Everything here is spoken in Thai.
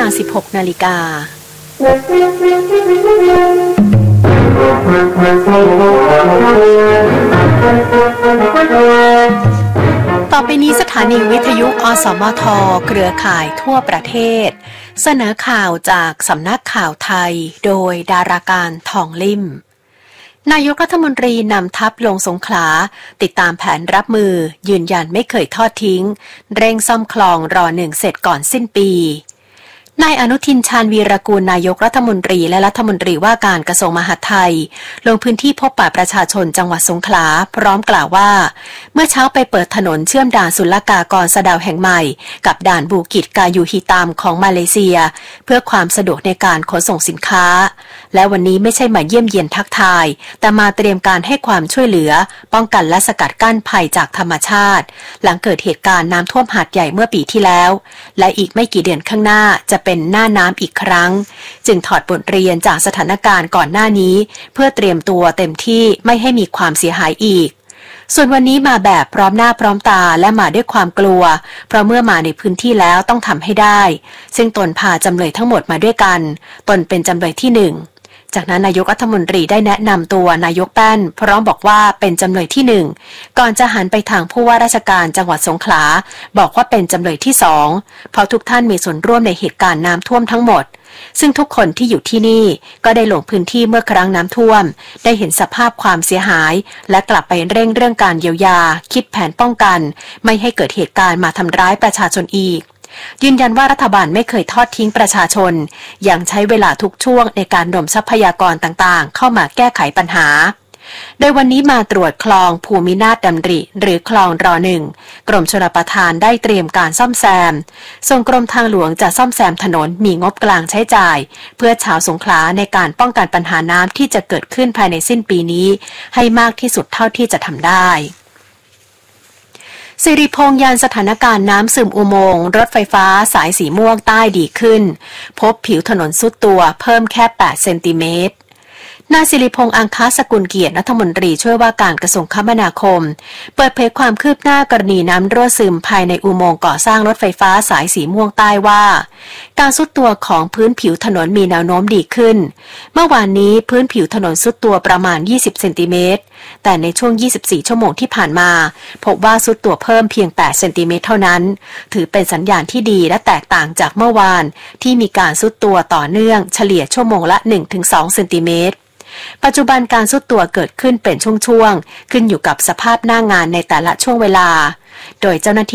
16 นาฬิกาต่อไปนี้สถานีวิทยุอสมทเครือข่ายทั่วประเทศเสนอข่าวจากสำนักข่าวไทยโดยดาราการทองลิ่มนายกรัฐมนตรีนำทัพลงสงขลาติดตามแผนรับมือยืนยันไม่เคยทอดทิ้งเร่งซ่อมคลองร1เสร็จก่อนสิ้นปีนายอนุทินชาญวีรกูลนายกรัฐมนตรีและรัฐมนตรีว่าการกระทรวงมหาดไทยลงพื้นที่พบปะประชาชนจังหวัดสงขลาพร้อมกล่าวว่าเมื่อเช้าไปเปิดถนนเชื่อมด่านศุลกากรสะดาวแห่งใหม่กับด่านบูกิจกายูฮิตามของมาเลเซียเพื่อความสะดวกในการขนส่งสินค้าและวันนี้ไม่ใช่มาเยี่ยมเยียนทักทายแต่มาเตรียมการให้ความช่วยเหลือป้องกันและสกัดกั้นภัยจากธรรมชาติหลังเกิดเหตุการณ์น้ำท่วมหาดใหญ่เมื่อปีที่แล้วและอีกไม่กี่เดือนข้างหน้าจะเป็นหน้าน้ำอีกครั้งจึงถอดบทเรียนจากสถานการณ์ก่อนหน้านี้เพื่อเตรียมตัวเต็มที่ไม่ให้มีความเสียหายอีกส่วนวันนี้มาแบบพร้อมหน้าพร้อมตาและมาด้วยความกลัวเพราะเมื่อมาในพื้นที่แล้วต้องทำให้ได้ซึ่งตนพาจำเลยทั้งหมดมาด้วยกันตนเป็นจำเลยที่1จากนั้นนายกรัฐมนตรีได้แนะนำตัวนายกแป้นพร้อมบอกว่าเป็นจำเลยที่1ก่อนจะหันไปทางผู้ว่าราชการจังหวัดสงขลาบอกว่าเป็นจำเลยที่2เพราะทุกท่านมีส่วนร่วมในเหตุการณ์น้ำท่วมทั้งหมดซึ่งทุกคนที่อยู่ที่นี่ก็ได้ลงพื้นที่เมื่อครั้งน้ำท่วมได้เห็นสภาพความเสียหายและกลับไปเร่งเรื่องการเยียวยาคิดแผนป้องกันไม่ให้เกิดเหตุการณ์มาทำร้ายประชาชนอีกยืนยันว่ารัฐบาลไม่เคยทอดทิ้งประชาชนยังใช้เวลาทุกช่วงในการระดมทรัพยากรต่างๆเข้ามาแก้ไขปัญหาโดยวันนี้มาตรวจคลองภูมินาถดำริหรือคลองร1กรมชลประทานได้เตรียมการซ่อมแซมส่วนกรมทางหลวงจะซ่อมแซมถนนมีงบกลางใช้จ่ายเพื่อชาวสงขลาในการป้องกันปัญหาน้ำที่จะเกิดขึ้นภายในสิ้นปีนี้ให้มากที่สุดเท่าที่จะทำได้สิริพงษ์ยันสถานการณ์น้ำซึมอุโมงค์รถไฟฟ้าสายสีม่วงใต้ดีขึ้นพบผิวถนนซุดตัวเพิ่มแค่8เซนติเมตรนายสิริพงษ์อังคสกุลเกียรติรัฐมนตรีช่วยว่าการกระทรวงคมนาคมเปิดเผยความคืบหน้ากรณีน้ำรั่วซึมภายในอุโมงค์ก่อสร้างรถไฟฟ้าสายสีม่วงใต้ว่าการซุดตัวของพื้นผิวถนนมีแนวโน้มดีขึ้นเมื่อวานนี้พื้นผิวถนนซุดตัวประมาณ20เซนติเมตรแต่ในช่วง24ชั่วโมงที่ผ่านมาพบว่าซุดตัวเพิ่มเพียง8เซนติเมตรเท่านั้นถือเป็นสัญญาณที่ดีและแตกต่างจากเมื่อวานที่มีการซุดตัวต่อเนื่องเฉลี่ยชั่วโมงละ 1-2 เซนติเมตรปัจจุบันการซุดตัวเกิดขึ้นเป็นช่วงๆขึ้นอยู่กับสภาพหน้างานในแต่ละช่วงเวลาโดยเจ้าหน้าที่